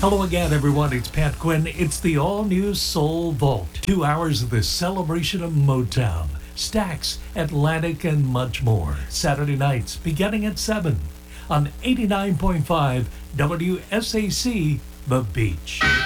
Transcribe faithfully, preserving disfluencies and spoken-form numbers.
Hello again, everyone. It's Pat Quinn. It's the all-new Soul Vault. Two hours of the celebration of Motown, Stax, Atlantic, and much more. Saturday nights beginning at seven on eighty-nine point five W S A C, The Beach.